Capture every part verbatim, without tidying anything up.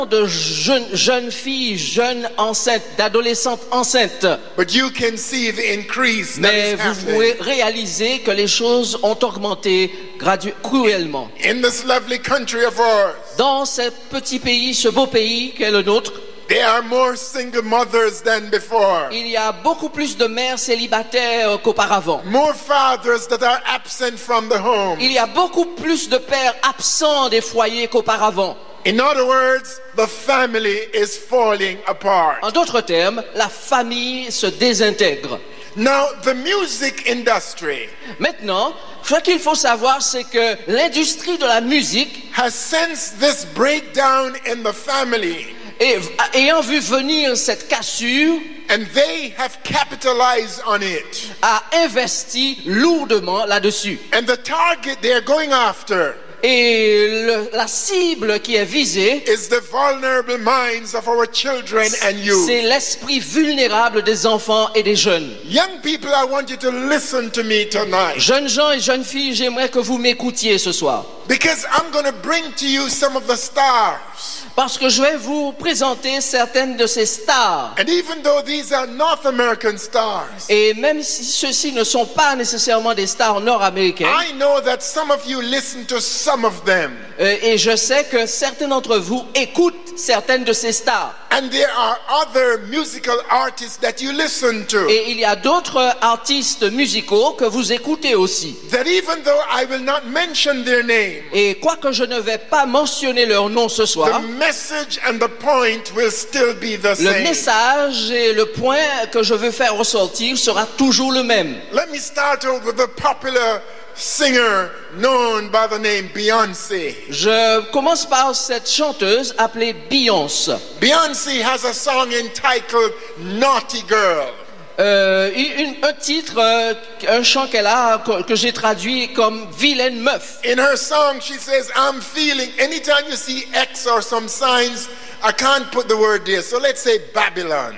de jeunes, jeunes filles, jeunes enceintes, d'adolescentes enceintes. But you can see the increase that Mais is vous happening. pouvez réaliser que les choses ont augmenté gradu- cruellement. In this lovely country of ours, Dans ce petit pays, ce beau pays qu'est le nôtre, there are more single mothers than before. il y a beaucoup plus de mères célibataires qu'auparavant. More fathers that are absent from the home. Il y a beaucoup plus de pères absents des foyers qu'auparavant. In other words, the family is falling apart. En d'autres termes, la famille se désintègre. Now, the music industry Maintenant, ce qu'il faut savoir, c'est que l'industrie de la musique, has sensed this breakdown in the family, et, ayant vu venir cette cassure, and they have capitalized on it. a investi lourdement là-dessus. And the target they're going after Et le- la cible qui est visée, is the vulnerable minds of our children and youth. c'est l'esprit vulnérable des enfants et des jeunes. Young people, I want you to listen to me tonight, Jeunes gens et jeunes filles, j'aimerais que vous m'écoutiez ce soir. because I'm going to bring to you some of the stars. Parce que je vais vous présenter certaines de ces stars. And even though these are North American stars, Et même si ceux-ci ne sont pas nécessairement des stars nord-américaines, I know that some of you listen to some of them. euh, et je sais que certains d'entre vous écoutent certaines de ces stars. And there are other musical artists that you listen to. Et il y a d'autres artistes musicaux que vous écoutez aussi. That even though I will not mention their name, Et quoique je ne vais pas mentionner leur nom ce the soir, message and the point will still be the le same. message et le point que je veux faire ressortir sera toujours le même. Let me start out with the popular singer known by the name Beyoncé. Je commence par cette chanteuse appelée Beyoncé. Beyoncé has a song entitled Naughty Girl. Euh, une- un titre, euh, un chant qu'elle a, que, que j'ai traduit comme Vilaine meuf. In her song, she says, I'm feeling, anytime you see X or some signs, I can't put the word there. So let's say Babylon.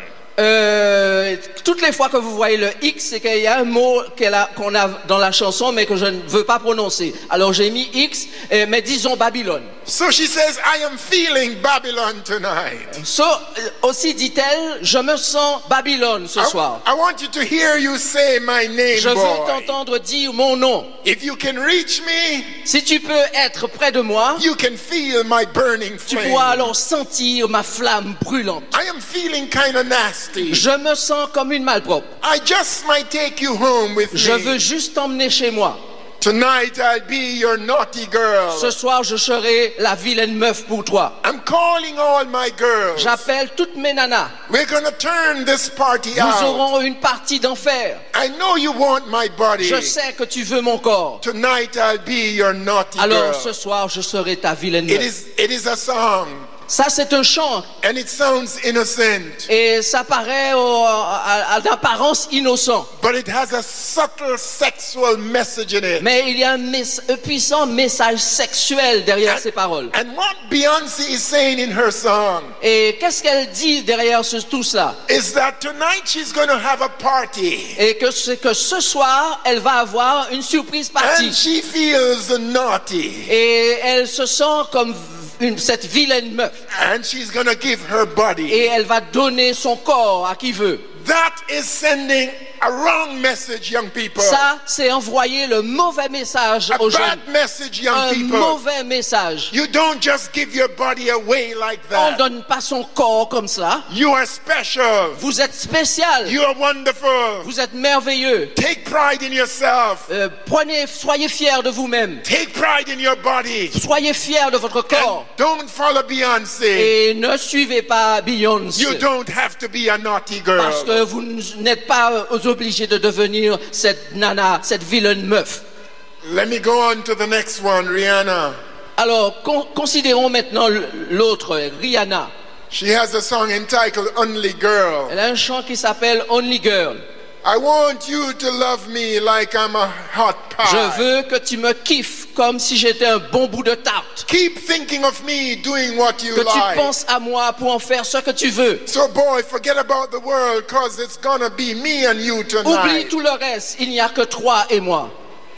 Euh, toutes les fois que vous voyez le X, c'est qu'il y a un mot qu'elle a, qu'on a dans la chanson, mais que je ne veux pas prononcer. Alors j'ai mis X, euh, mais disons Babylone. So she says, I am feeling Babylon tonight. So, euh, aussi dit-elle, je me sens Babylone ce I, soir. I want you to hear you say my name, Je veux boy. t'entendre dire mon nom. If you can reach me, Si tu peux être près de moi, you can feel my burning tu flame. pourras alors sentir ma flamme brûlante. I am feeling kind of nasty. Je me sens comme une malpropre. I just might take you home with Je me. veux juste t'emmener chez moi. Tonight I'll be your naughty girl. Ce soir, je serai la vilaine meuf pour toi. I'm calling all my girls. J'appelle toutes mes nanas. We're gonna turn this party Nous out. aurons une partie d'enfer. I know you want my body. Je sais que tu veux mon corps. Tonight I'll be your naughty Alors girl. ce soir, je serai ta vilaine It meuf. is it is a song Ça, c'est un chant. and it sounds innocent, Et ça paraît au- à, à d'apparence innocent. but it has a subtle sexual message in it. Mais il y a un, mes- un puissant message sexuel derrière ces paroles. And what Beyoncé is saying in her song Et qu'est-ce qu'elle dit derrière ce, tout cela? is that tonight she's going to have a party Et que c'est que ce soir, elle va avoir une surprise and partie. she feels naughty Et elle se sent comme une, cette vilaine meuf. and she's going to give her body. Et elle va donner son corps à qui veut. That is sending a wrong message, young people. Ça, c'est envoyer le mauvais message A aux jeunes. bad message, young Un people. mauvais message. You don't just give your body away like On ne that. donne pas son corps comme cela. You are special. Vous êtes spécial. You are wonderful. Vous êtes merveilleux. Take pride in yourself. Euh, prenez, soyez fiers de vous-même. Take pride in your body. Soyez fiers de votre corps. And don't follow Beyoncé. Et ne suivez pas Beyoncé. You don't have to be a naughty Parce girl. que vous n'êtes pas obligé de devenir cette nana, cette vilaine meuf. Let me go on to the next one, Rihanna. Alors, con- considérons maintenant l- l'autre, Rihanna. She has a song entitled Only Girl. Elle a un chant qui s'appelle Only Girl. I want you to love me like I'm a hot pie. Je veux que tu me kiffes comme si j'étais un bon bout de tarte. Keep thinking of me doing what you Que tu like. penses à moi pour en faire ce que tu veux. So boy, forget about the world, cause it's gonna be me and you Oublie tonight. tout le reste, il n'y a que toi et moi.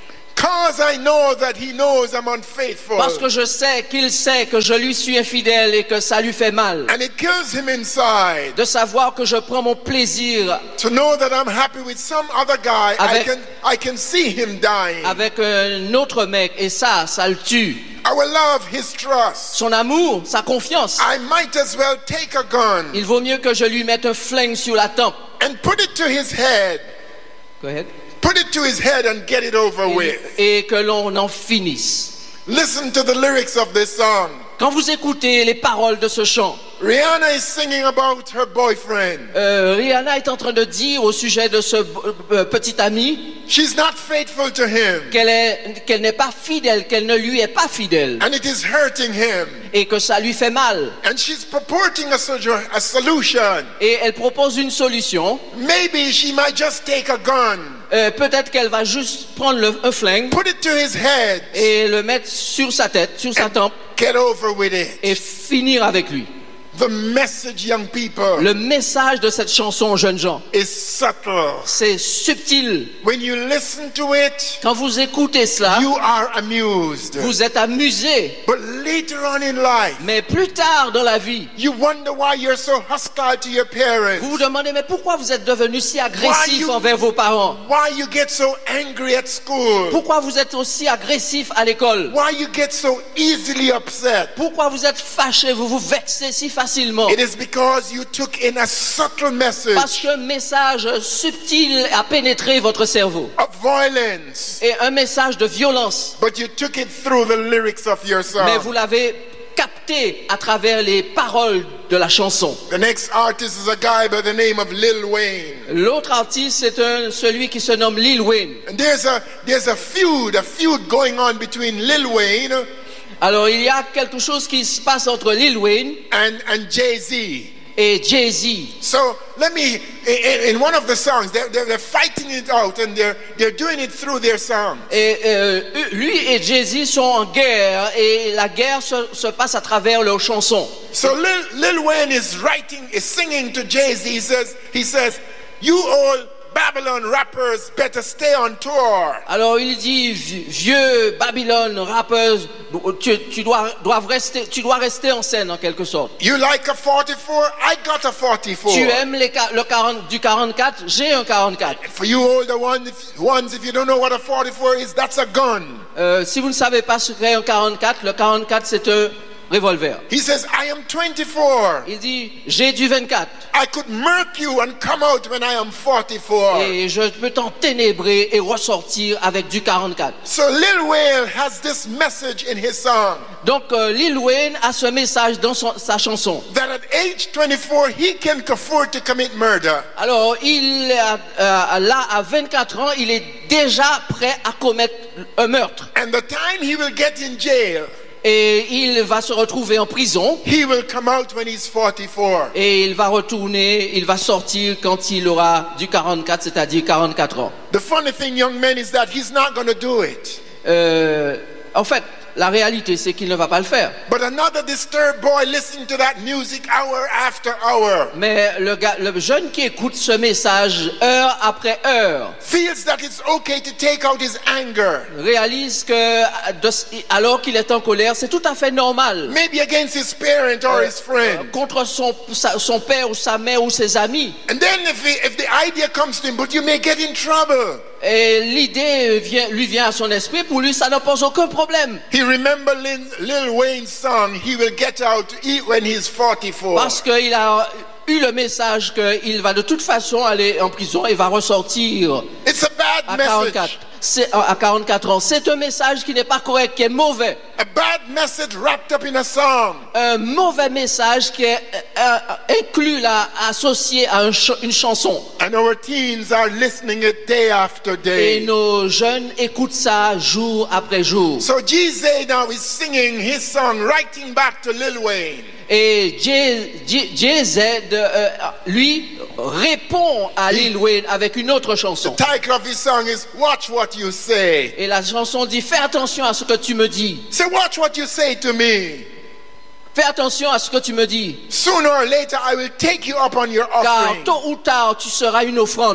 Because I know that he knows I'm unfaithful. Parce que je sais qu'il sait que je lui suis infidèle et que ça lui fait mal. And it kills him inside. De savoir que je prends mon plaisir To know that I'm happy with some other guy, I Avec- can, I can see him dying. avec un autre mec et ça, ça le tue. Our love, his trust. Son amour, sa confiance. I might as well take a gun Il vaut mieux que je lui mette un flingue sur la tempe. and put it to his head. Go ahead. Put it to his head and get it over with. Et, et que l'on en finisse. Listen to the lyrics of this song. Quand vous écoutez les paroles de ce chant, Rihanna is singing about her boyfriend. euh, Rihanna est en train de dire au sujet de ce euh, petit ami She's not faithful to him, qu'elle est, qu'elle n'est pas fidèle, qu'elle ne lui est pas fidèle and it is hurting him. et que ça lui fait mal. And she's purporting a, sol- a solution. Et elle propose une solution. Maybe she might just take a gun, Euh, peut-être qu'elle va juste prendre le, un flingue put it to his head, et le mettre sur sa tête, sur sa tempe get over with it. et finir avec lui. The message, young people, Le message de cette chanson, jeunes gens, is subtle. c'est subtil. When you listen to it, Quand vous écoutez cela, you are amused. vous êtes amusés. But later on in life, Mais plus tard dans la vie, you wonder why you're so hostile to your parents. vous vous demandez, mais pourquoi vous êtes devenus si agressifs Why you- envers vos parents? Why you get so angry at school. Pourquoi vous êtes aussi agressifs à l'école? Why you get so easily upset. Pourquoi vous êtes fâchés, vous vous vexez si facilement? It is because you took in a subtle message Parce qu'un message subtil a pénétré votre cerveau. of violence, Et un message de violence. but you took it through the lyrics of your Mais vous song. l'avez capté à travers les paroles de la chanson. The next artist is a guy by the name of Lil Wayne. L'autre artiste, c'est un, celui qui se nomme Lil Wayne. And there's a there's a feud, a feud going on between Lil Wayne Alors, il y a quelque chose qui se passe entre Lil Wayne and, and Jay-Z. et Jay-Z. So let me, in, in one of the songs, they're, they're, they're fighting it out and they're, they're doing it through their song. Et euh, lui et Jay-Z sont en guerre et la guerre se, se passe à travers leurs chansons. So Lil, Lil Wayne is writing, is singing to Jay-Z. He says, he says, you all Babylon rappers better stay on tour. Alors il dit, vi- vieux Babylone rappeurs, tu, tu dois, doivent rester, tu dois rester en scène en quelque sorte. You like a forty-four? I got a forty-four. Tu aimes les, ca- le quarante, du quarante-quatre? J'ai un quarante-quatre. For you older ones, if, ones, if you don't know what a forty-four is, that's a gun. Euh, si vous ne savez pas ce qu'est un quarante-quatre, le quarante-quatre c'est un revolver. He says, I am twenty-four. Il dit, j'ai du vingt-quatre I could murk you and come out when I am forty-four. et je peux t'enténébrer et ressortir avec du quarante-quatre. So Lil Wayne has this message in his song Donc euh, Lil Wayne a ce message dans son- sa chanson. that at age twenty-four he can afford to commit murder. Alors il a, euh, là à vingt-quatre ans, il est déjà prêt à commettre un meurtre And the time he will get in jail, et il va se retrouver en prison he will come out when he's forty-four. et il va retourner, il va sortir quand il aura du quarante-quatre, c'est-à-dire quarante-quatre ans. The funny thing, young men, is that he's not going to do it. Euh, en fait, la réalité c'est qu'il ne va pas le faire. But another disturbed boy listening to that music hour after hour Mais le, gars, le jeune qui écoute ce message heure après heure feels that it's okay to take out his anger, réalise que de- alors qu'il est en colère, c'est tout à fait normal maybe against his parent or his friend. contre son, sa- son père ou sa mère ou ses amis. And then if, he, if the idea comes to him, but you may get in trouble. Et l'idée vient, lui vient à son esprit, pour lui ça ne pose aucun problème. He remember Lil, Lil Wayne's song, he will get out to eat when he's forty-four. Parce qu'il a eu le message qu'il va de toute façon aller en prison et va ressortir It's a bad à message. quarante-quatre, c'est- à quarante-quatre ans. C'est un message qui n'est pas correct, qui est mauvais. A bad message wrapped up in a song. Un mauvais message qui est euh, euh, inclus là, associé à un ch- une chanson. And our teens are listening it day after Et day. nos jeunes écoutent ça jour après jour. So G-Z now is singing his song, writing back to Lil Wayne. Et Jay- Jay- Jay-Z, euh, lui, répond à Lil Wayne avec une autre chanson. The title of his song is Watch What You Say. Et la chanson dit, fais attention à ce que tu me dis. Say, watch what you say to me. Fais attention à ce que tu me dis. Sooner or later, I will take you up on your Car offering. tôt ou tard, tu seras une offrande.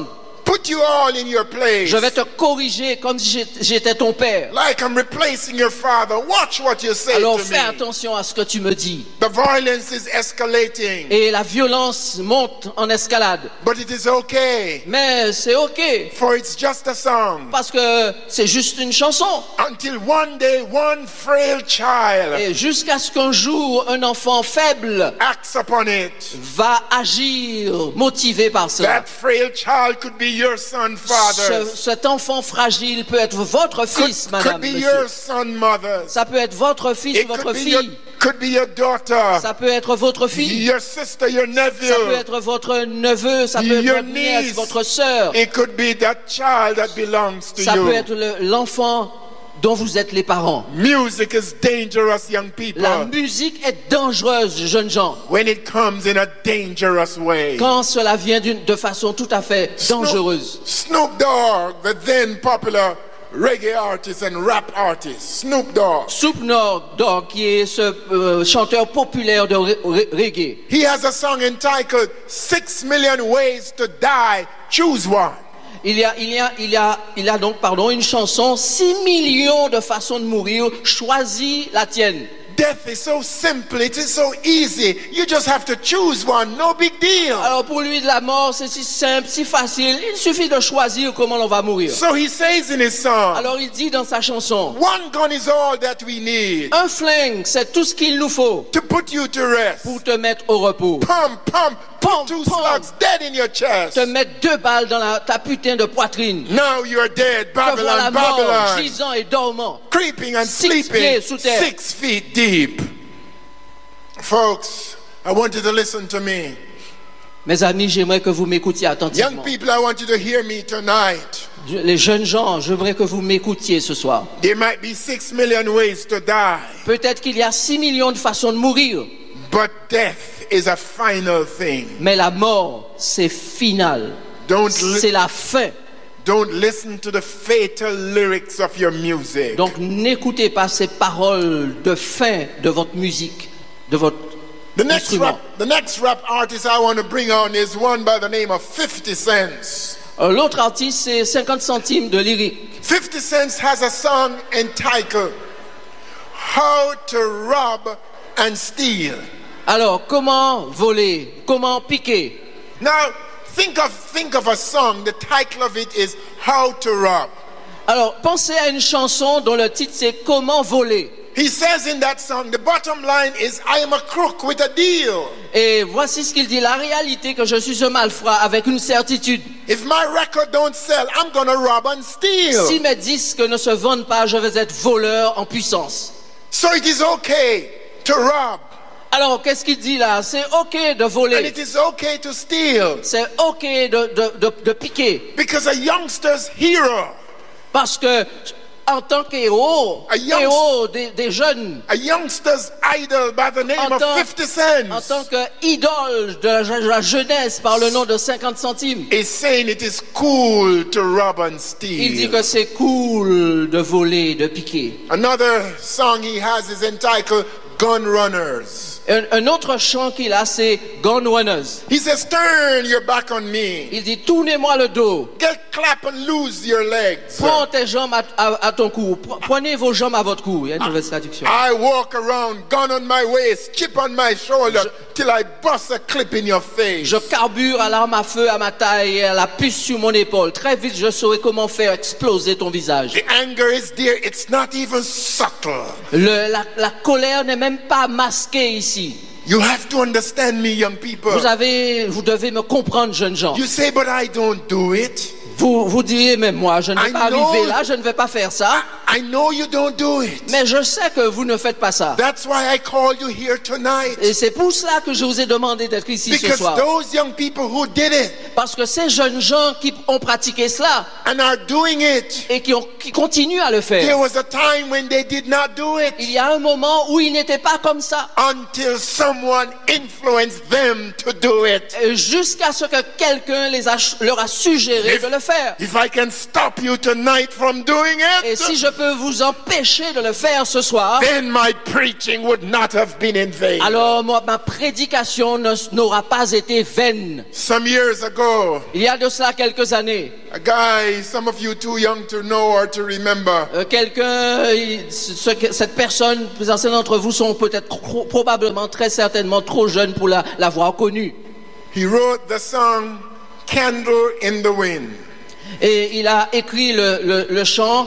put you all in your place. Je vais te corriger comme si j'étais ton père. Like I'm replacing your father. Watch what you say Alors to fais me. attention à ce que tu me dis. The violence is escalating. Et la violence monte en escalade. But it is okay. Mais c'est ok, For it's just a song. parce que c'est juste une chanson. Until one day one frail child Et jusqu'à ce qu'un jour, un enfant faible acts upon it. va agir motivé par cela. That frail child could be your son, Ce- father. cet enfant fragile peut être votre Could, fils, could madame, be monsieur. your son, mother. Ça peut être votre fils It ou votre could be your, fille. could be your daughter, Ça peut être votre fille. your sister, your Ça peut nephew. être votre neveu. Ça peut être Your votre nièce, niece. votre sœur. It could be that child that belongs to Ça peut you. être le- l'enfant dont vous êtes les parents. Music is dangerous, young people, La musique est dangereuse, jeunes gens, when it comes in a dangerous way. quand cela vient d'une- de façon tout à fait dangereuse. Snoop Dogg, the then popular reggae artist and rap artist, Snoop Dogg. Snoop Dogg, qui est ce euh, chanteur populaire de ré- ré- reggae, He has a song entitled Six Million Ways to Die, Choose One. il y a, il y a, il y a, il a donc, pardon, une chanson, six millions de façons de mourir, choisis la tienne. Death is so simple, it is so easy. You just have to choose one, no big deal. Alors pour lui, de la mort, c'est si simple, si facile, il suffit de choisir comment l'on va mourir. So he says in his song, Alors il dit dans sa chanson, one gun is all that we need un flingue, c'est tout ce qu'il nous faut to put you to rest. pour te mettre au repos. Pump, pump, Pump, put two pump. slugs dead in your chest. Te mettre deux balles dans la, ta putain de poitrine. Now you're dead, Te voilà Babylon, mort, Babylon. gisant et dormant. Creeping and Six sleeping pieds sous terre. six feet deep. Folks, I want you to listen to me. Mes amis, j'aimerais que vous m'écoutiez Young attentivement. people, I want you to hear me tonight. Les jeunes gens, j'aimerais que vous m'écoutiez ce soir. There might be six million ways to die, Peut-être qu'il y a six millions de façons de mourir, but death is a final thing. mais la mort, c'est final. Don't, li- C'est la fin. don't listen to the fatal lyrics of your music. Donc n'écoutez pas ces paroles de fin de votre musique, de votre The next, instrument. rap, the next rap artist I want to bring on is one by the name of fifty cents. Euh, L'autre artiste, c'est cinquante centimes de lyrique. fifty cents has a song entitled How to Rob and Steal. Alors, comment voler? Comment piquer? Now, think of, think of a song. The title of it is How to Rob. Alors, pensez à une chanson dont le titre c'est Comment voler? He says in that song, the bottom line is, I am a crook with a deal. Et voici ce qu'il dit, la réalité que je suis un malfrat avec une certitude. If my record don't sell, I'm gonna rob and steal. Si mes disques ne se vendent pas, je vais être voleur en puissance. So it is okay to rob, Alors, qu'est-ce qu'il dit là? C'est ok de and voler. it is okay to steal. C'est ok de, de, de, de piquer. Because a youngster's hero, Parce que, en tant qu'héros, A young- héros des, des jeunes, a youngster's idol by the name En of tant- fifty en cents, tant qu'idole de la, de la jeunesse par le nom de cinquante centimes, is saying it is cool to rob and il dit steal. que c'est cool de voler, de piquer. Another song he has is entitled Gun Runners. Un, un autre chant qu'il a, c'est Gun Runners. He says, turn your back on me. Il dit, tournez-moi le dos. Get clap and lose your legs. Prends tes jambes à, à- à ton cou. Pre- Prenez vos jambes à votre cou. Il y a une mauvaise traduction. I walk around, gun on my waist, chip on my shoulder, till I bust a clip in your face. Je carbure à l'arme à feu à ma taille et à la puce sur mon épaule. Très vite, je saurai comment faire exploser ton visage. The anger is there, it's not even subtle. Le- la, la colère n'est même pas masquée ici. You have to understand me, young people. Vous avez, vous devez me comprendre, jeunes gens. You say, but I don't do it. Vous, vous diriez, mais moi, je ne vais I pas know- arriver là, je ne vais pas faire ça. I know you don't do it. Mais je sais que vous ne faites pas ça. That's why I called you here tonight. Et c'est pour cela que je vous ai demandé d'être ici ce Because soir. those young people who did it Parce que ces jeunes gens qui ont pratiqué cela and are doing it, et qui, ont, qui continuent à le there faire, was a time when they did not do it il y a un moment où ils n'étaient pas comme ça. until someone influenced them to do it. Et jusqu'à ce que quelqu'un les a, leur a suggéré If, de le faire. if I can stop you tonight from doing Et it, si je peux peut vous empêcher de le faire ce soir, then my preaching would not have been in vain. alors moi, ma prédication ne- n'aura pas été vaine. Some years ago, Il y a de cela quelques années, a guy, some of you too young to know or to remember, euh, quelqu'un, il- ce- cette personne, certains d'entre vous sont peut-être pro- probablement, très certainement trop jeunes pour la- l'avoir connue. he wrote the song Candle in the Wind. Et il a écrit le, le, le chant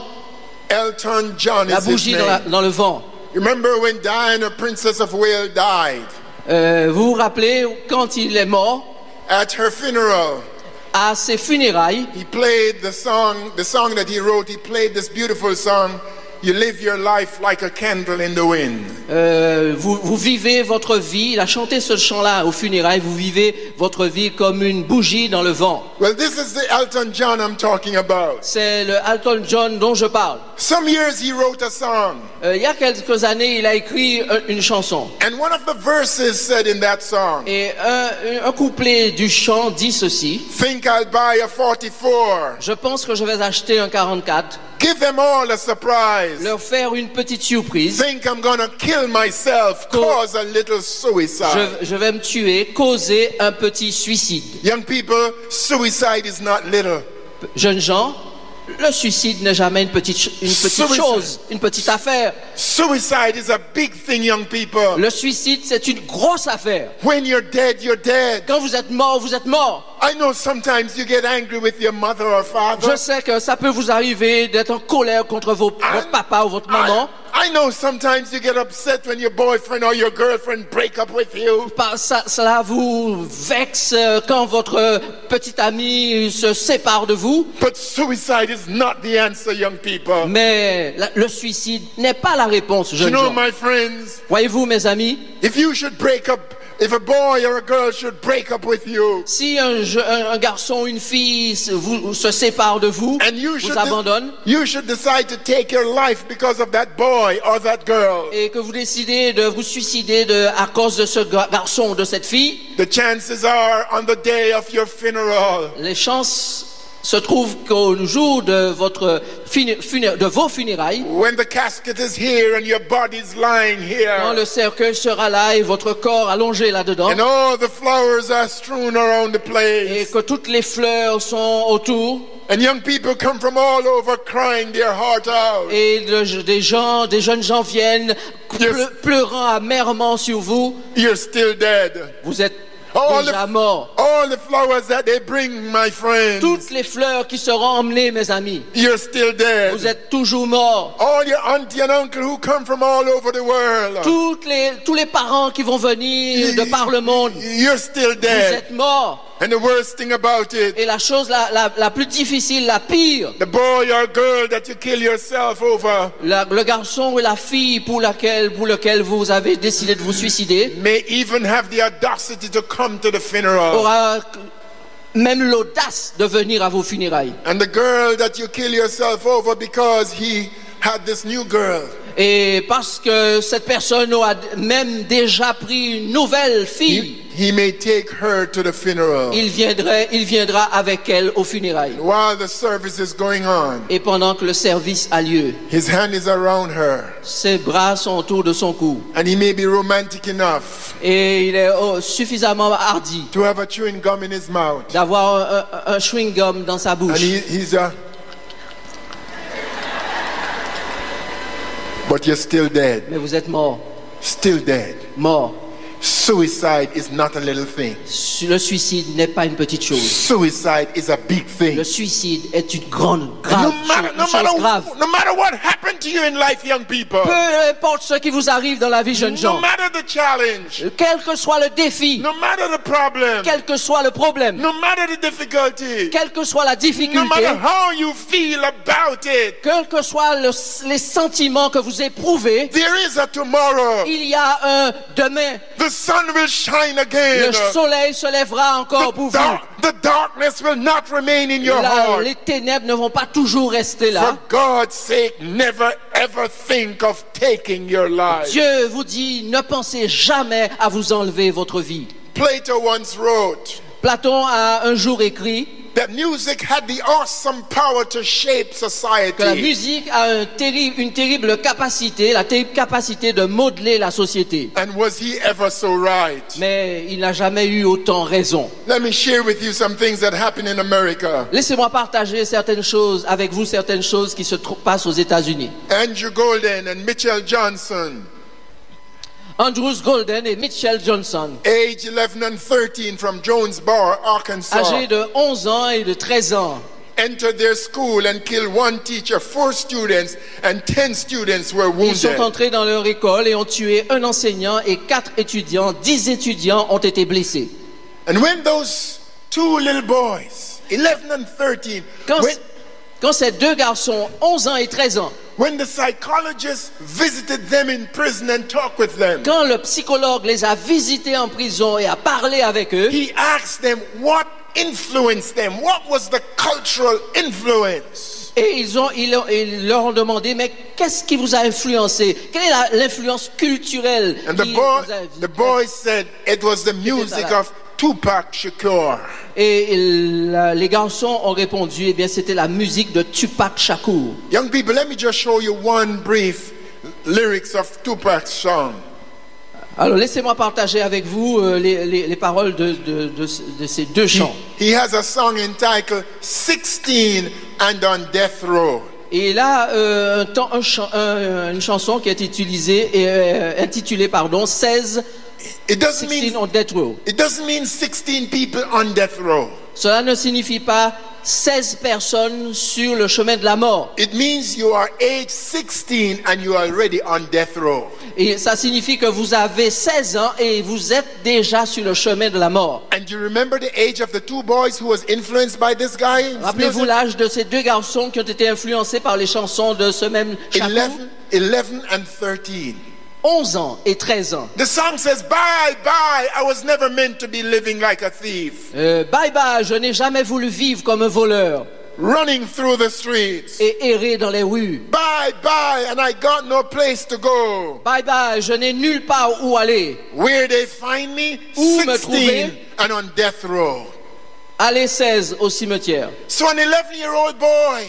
Elton John La is his bougie dans, la- name. dans le vent. Remember when Diana, Princess of Wales, died? Euh, vous vous rappelez quand il est mort, At her funeral, à ses funérailles, he played the song, the song that he wrote. He played this beautiful song, You Live Your Life Like a Candle in the Wind. euh, vous, vous vivez votre vie, il a chanté ce chant-là aux funérailles, vous vivez votre vie comme une bougie dans le vent. Well, this is the Elton John I'm talking about. C'est le Elton John dont je parle. Some years he wrote a song, Euh, il y a quelques années, il a écrit euh, une chanson. and one of the verses said in that song, Et un, un couplet du chant dit ceci. Think I'll buy a forty-four. Je pense que je vais acheter un quarante-quatre, Give them all a surprise. leur faire une petite surprise. Think I'm gonna kill myself, Co- cause a little suicide. Je, je vais me tuer, causer un petit suicide. Young people, suicide is not little. Jeunes gens, le suicide n'est jamais une petite, ch- une petite Suicide. chose, une petite affaire. Suicide is a big thing, young people. Le suicide, c'est une grosse affaire. When you're dead, you're dead. Quand vous êtes mort, vous êtes mort. I know sometimes you get angry with your mother or father. Je sais que ça peut vous arriver d'être en colère contre vos, votre papa ou votre maman. I, I know sometimes you get upset when your boyfriend or your girlfriend break up with you. Par- ça- Cela vous vexe euh, quand votre petit ami se sépare de vous. But suicide is not the answer, young people. Mais la- le suicide n'est pas la réponse, You jeunes know, gens. my friends, Voyez-vous, mes amis, if you should break up, if a boy or a girl should break up with you, si un, je- un- un garçon, une fille se, vous, se sépare de vous, and you should, vous abandonne, you should decide to take your life because of that boy or that girl, et que vous décidez de vous suicider de, à cause de ce ga- garçon ou de cette fille, the chances are on the day of your funeral, les chances se trouvent qu'au jour de, votre fini- funé- de vos funérailles, when the casket is here and your body's lying quand here, le cercueil sera là et votre corps allongé là-dedans, and all the flowers are strewn around the et place, que toutes les fleurs sont autour, and young people come from all over crying their heart out. et de- des gens, des jeunes gens viennent Yes. pleu- pleurant amèrement sur vous, You're still dead. vous êtes All déjà the, mort. all the flowers that they bring, my friends, Toutes les fleurs qui seront emmenées, mes amis, you're still dead. vous êtes toujours morts. All your auntie and uncle who come from all over the world, Toutes les, tous les parents qui vont venir de par le monde, you're still vous dead. êtes morts. And the worst thing about it, Et la chose la, la, la plus difficile, la pire, the boy or girl that you kill yourself over la- le garçon ou la fille pour, laquelle, pour lequel vous avez décidé de vous suicider, may even have the audacity to come to the funeral. aura même l'audace de venir à vos funérailles. And the girl that you kill yourself over because he had this new girl, Et parce que cette personne a même déjà pris une nouvelle fille, he, he may take her to the funeral. il viendrait, il viendra avec elle aux funérailles. While the service is going on, Et pendant que le service a lieu, his hand is around her, ses bras sont autour de son cou. and he may be romantic enough Et il est oh, suffisamment hardi to have a chewing gum in his mouth. d'avoir un, un- un chewing-gum dans sa And bouche. he, he's a. But you're still dead. Mais vous êtes mort, Still dead. mort. Suicide is not a little thing. Su- Le suicide n'est pas une petite chose. Suicide is a big thing. Le suicide est une grande, grave No chose, matter, une no chose matter, grave. no matter what happened to you in life, young people, Peu importe ce qui vous arrive dans la vie, jeunes no gens, matter the challenge, quel que soit le défi, no matter the problem, quel que soit le problème, no matter the difficulty, quelle que soit la no difficulté, matter how you feel about it, quels que soient le- les sentiments que vous éprouvez, there is a tomorrow. il y a un demain. The sun will shine again. Le soleil se lèvera encore The, pour vous. dar- the darkness will not remain in your La- heart. les ténèbres ne vont pas toujours rester For là. God's sake, never ever think of taking your life. Dieu vous dit, ne pensez jamais à vous enlever votre vie. Plato once wrote Platon a un jour écrit that that music had the awesome power to shape que la society. musique a un terri- une terrible capacité, la terrible capacité de modeler la société. And was he ever so right? Mais il n'a jamais eu autant raison. Let me share with you some things that happen in America. Laissez-moi partager certaines choses avec vous, certaines choses qui se tr- passent aux États-Unis. Andrew Golden and Mitchell Johnson, Andrews Golden et Mitchell Johnson, age eleven and thirteen, from Jonesboro, Arkansas, âgés de onze ans et de treize ans, entered their school and killed one teacher, four students, and ten students were ils sont wounded. entrés dans leur école et ont tué un enseignant et quatre étudiants. Dix étudiants ont été blessés. And when those two little boys, eleven and thirteen, Quand, when, quand ces deux garçons, onze ans et treize ans, when the psychologist visited them in prison and talked with them, quand le psychologue les a visités en prison et a parlé avec eux, he asked them what influenced them. What was the cultural influence? et ils, ont, ils, ont- ils leur ont demandé, mais qu'est-ce qui vous a influencé? Quelle est la- l'influence culturelle And the, qui boy, vous a- the boys said it was the music of Tupac Shakur. Et il- les garçons ont répondu, eh bien c'était la musique de Tupac Shakur. Young people, let me just show you one brief lyrics of Tupac's song. Alors laissez-moi partager avec vous euh, les, les- les paroles de, de- de- de ces deux He, chants. he has a song entitled sixteen and on Death Row. Et là, euh, un temps- un chan- un- une chanson qui est utilisée, et, euh, intitulée pardon, seize, It doesn't seize mean on death row. it doesn't mean sixteen people on death row. Cela ne signifie pas seize personnes sur le chemin de la mort. It means you are age sixteen and you are already on death row. Et ça signifie que vous avez seize ans et vous êtes déjà sur le chemin de la mort. And you remember the age of the two boys who was influenced by this guy? Rappelez-vous l'âge de ces deux garçons qui ont été influencés par les chansons de ce même Shakur. eleven, eleven and thirteen. onze ans et treize ans. The song says, bye, bye, I was never meant to be living like a thief. Euh, bye bye, je n'ai jamais voulu vivre comme un voleur Running through the streets. et errer dans les rues. Bye, bye, and I got no place to go. Bye bye, je n'ai nulle part où aller. Where they find me? Où me sixteen trouver? and on death row. Allez seize au cimetière. So an eleven-year-old boy,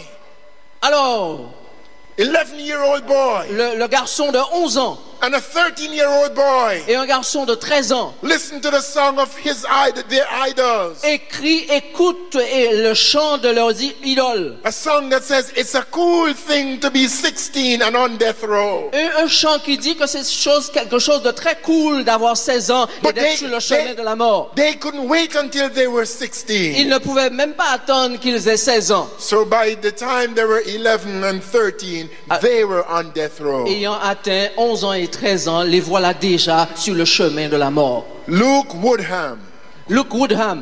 Alors, eleven-year-old boy, le, le garçon de onze ans and a thirteen-year-old boy et un garçon de treize ans listen to the song of his id- their idols. écrit, écoutent et le chant de leurs i- idoles. A song that says it's a cool thing to be sixteen and on death row. Et un chant qui dit que c'est chose, quelque chose de très cool d'avoir seize ans et But d'être they, sur le chemin they, de la mort. they couldn't wait until they were Ils sixteen. ne pouvaient même pas attendre qu'ils aient seize ans. So by the time they were eleven and thirteen, Ah. they were on death row. Ayant atteint onze ans et treize ans, les voilà déjà sur le chemin de la mort. Luke Woodham, Luke Woodham,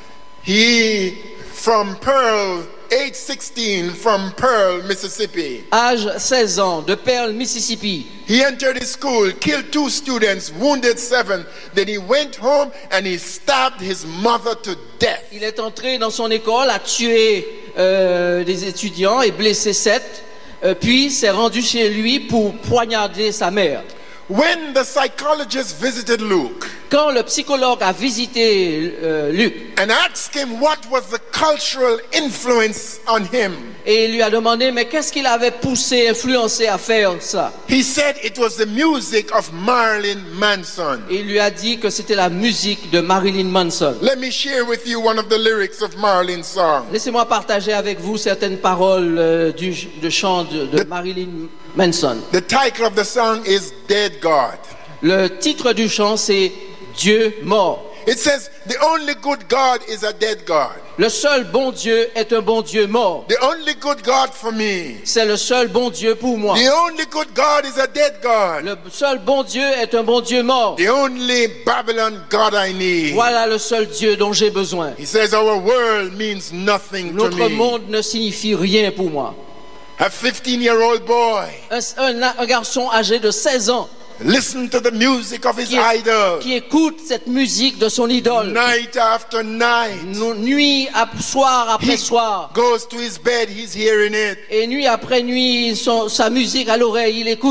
he from Pearl, age sixteen, from Pearl, Mississippi. âge seize ans, de Pearl, Mississippi. He entered his school, killed two students, wounded seven. Then he went home and he stabbed his mother to death. Il est entré dans son école, a tué euh, des étudiants et blessé sept, euh, puis s'est rendu chez lui pour poignarder sa mère. When the psychologist visited Luke Quand le psychologue a visité euh, Luc and asked him what was the cultural influence on him, et lui a demandé mais qu'est-ce qui l'avait poussé, influencé à faire ça, he said it was the music of Marilyn Manson. et il lui a dit que c'était la musique de Marilyn Manson. Let me share with you one of the lyrics of Marilyn's song. Laissez-moi partager avec vous certaines paroles euh, du, de chant de, de Marilyn Manson. The title of the song is Dead God. Le titre du chant c'est Dieu mort. It says, the only good God is a dead God. Le seul bon Dieu est un bon Dieu mort. The only good God for me. C'est le seul bon Dieu pour moi. The only good God is a dead God. Le seul bon Dieu est un bon Dieu mort. The only Babylon God I need. Voilà le seul Dieu dont j'ai besoin. He says, our world means nothing to Notre me. monde ne signifie rien pour moi. A fifteen-year-old boy, Un, un- un garçon âgé de seize ans listen to the music of his qui, idol. qui écoute cette musique de son idole, Night after night. nu- nuit après soir après He soir, goes to his bed, he's hearing it. et nuit après nuit, son- sa musique à l'oreille, il écoute.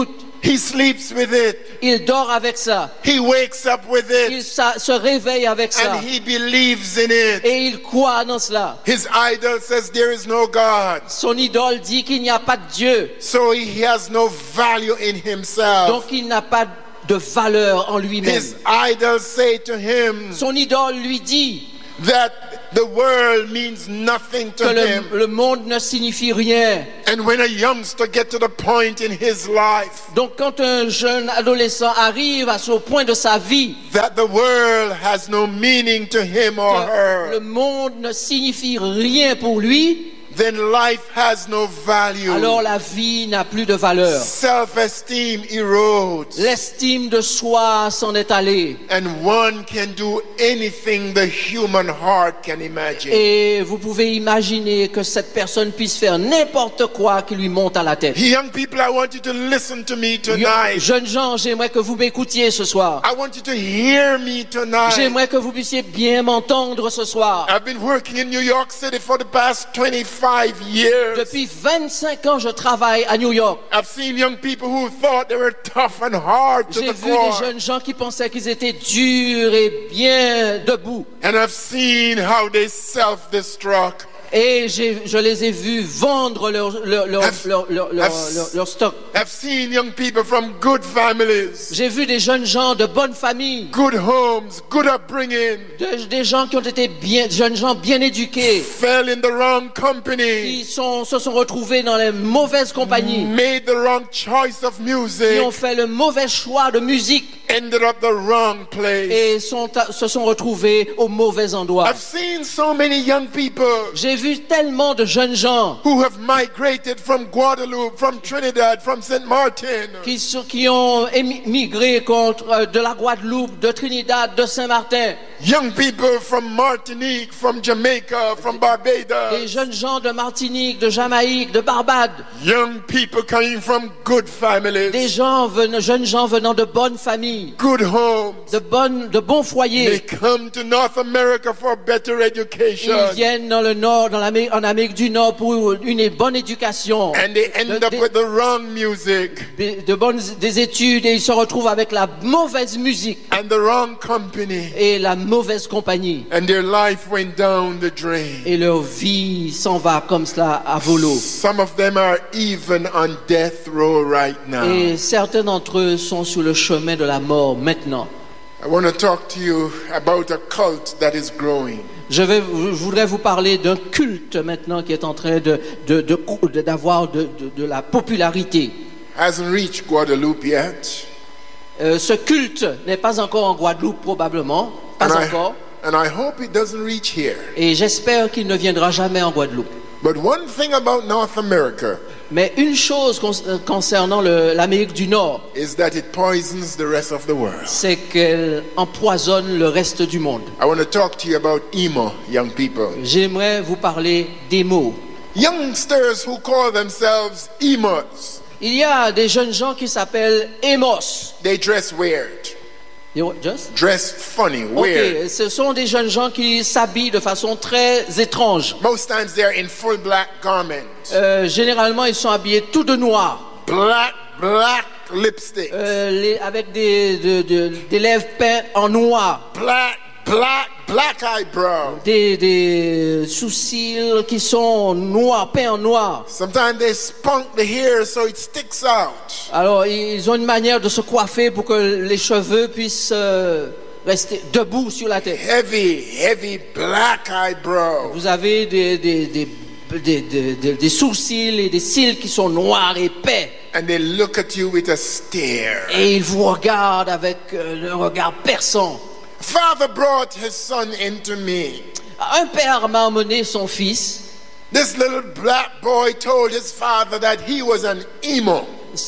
He sleeps with it. Il dort avec ça. He wakes up with Il it. sa- se réveille avec ça. And he believes in it. Et il croit dans cela. His idol says there is no God. Son idole dit qu'il n'y a pas de Dieu. So he has no value in himself. Donc il n'a pas de valeur en lui-même. His idols say to him Son idole lui dit that the world means nothing to que him. le, le monde ne signifie rien. And when a youngster gets to the point in his life Donc quand un jeune adolescent arrive à ce point de sa vie that the world has no meaning to him or que le her, monde ne signifie rien pour lui, then life has no value. alors la vie n'a plus de valeur. Self-esteem erodes. L'estime de soi s'en est allée. And one can do anything the human heart can imagine. Et vous pouvez imaginer que cette personne puisse faire n'importe quoi qui lui monte à la tête. Young people, I want you to listen to me tonight. Jeunes gens, j'aimerais que vous m'écoutiez ce soir. I want you to hear me tonight. J'aimerais que vous puissiez bien m'entendre ce soir. I've been working in New York City for the past twenty-five years. Depuis vingt-cinq ans, je travaille à New York. I've seen young people who thought they were tough and hard to J'ai the vu des core. jeunes gens qui pensaient qu'ils étaient durs et bien debout. And I've seen how they self-destruct. Et j'ai- je les ai vus vendre leur, leur, leur, I've- leur, leur, leur, I've- leur- leur stock. I've seen young people from good families, J'ai vu des jeunes gens de bonne famille, good homes, good upbringing, de- des gens qui ont été bien, jeunes gens bien éduqués, fell in the wrong company, qui sont, se sont retrouvés dans les mauvaises compagnies, made the wrong choice of qui music, ont fait le mauvais choix de musique ended up the wrong place. et sont, se sont retrouvés au mauvais endroit. I've seen so many young people J'ai vu tellement de jeunes gens who have migrated from Guadeloupe, from Trinidad, from Saint Martin, qui, sont- qui ont émigré contre, euh, de la Guadeloupe, de Trinidad, de Saint-Martin. young people from Martinique, from Jamaica, from Barbados, Des jeunes gens de Martinique, de Jamaïque, de Barbade. young people coming from good Des families, gens venant, jeunes gens venant de bonnes familles, good homes. de, bonnes, de bons They foyers. come to North America for better education, Ils viennent dans le Nord, dans l'Amérique, en Amérique du Nord pour une bonne éducation, and they end de, up de- with the wrong music de- de bonnes des études, et ils se retrouvent avec la mauvaise musique and the wrong company, et la mauvaise compagnie. and their life went down the drain. Et leur vie s'en va comme cela à volo. Some of them are even on death row right now. Et certains d'entre eux sont sur le chemin de la mort maintenant. I want to talk to you about a cult that is growing. Je, vais, je voudrais vous parler d'un culte maintenant qui est en train de, de, de- de- d'avoir de, de- de la popularité. Hasn't reached Guadeloupe yet. Euh, ce culte n'est pas encore en Guadeloupe probablement, pas And I, encore. and I hope it doesn't reach here. Et j'espère qu'il ne viendra jamais en Guadeloupe. But one thing about North America Mais une chose con- euh, concernant le- l'Amérique du Nord, is that it poisons the rest of the world. c'est qu'elle empoisonne le reste du monde. I want to talk to you about emo, young people. J'aimerais vous parler des mots. Youngsters who call themselves emos, Il y a des jeunes gens qui s'appellent Emos. they dress weird, You what, just? dress funny, weird. Ok, ce sont des jeunes gens qui s'habillent de façon très étrange. Most times they're in full black garments, Euh, généralement, ils sont habillés tout de noir, black, black lipstick, euh, les- avec des, de- de- des lèvres peintes en noir, black, black, black eyebrow. des, des sourcils qui sont noirs, peints en noir. Sometimes they spunk the hair so it sticks out. Alors, ils ont une manière de se coiffer pour que les cheveux puissent euh, rester debout sur la tête. Heavy, heavy black eyebrow. Vous avez des, des, des, des, des- des- des sourcils et des cils qui sont noirs et épais. And they look at you with a stare. Et ils vous regardent avec euh, le regard perçant. Father brought his son into me. Un père m'a emmené son fils. This little black boy told his father that he was an emo.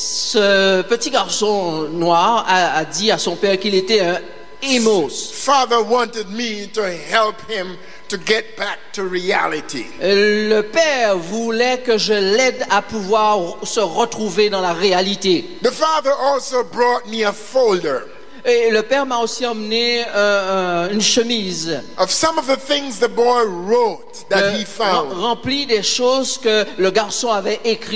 Ce petit garçon noir a, a dit à son père qu'il était un emos. Father wanted me to help him to get back to reality. Le père voulait que je l'aide à pouvoir se retrouver dans la réalité. The father also brought me a folder Et le père m'a aussi emmené euh, euh, une chemise of some of the things the boy wrote that euh, he rem- found. remplie des choses que le garçon avait écrites.